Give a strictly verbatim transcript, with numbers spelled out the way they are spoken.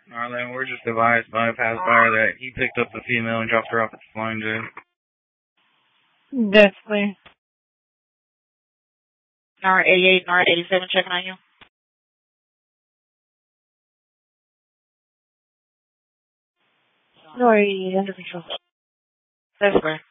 Marlon, we're just advised by a passer that he picked up the female and dropped her off at the flying J. That's clear. R eighty-eight, R eighty-seven checking on you. No, eighty-eight, under control. That's clear.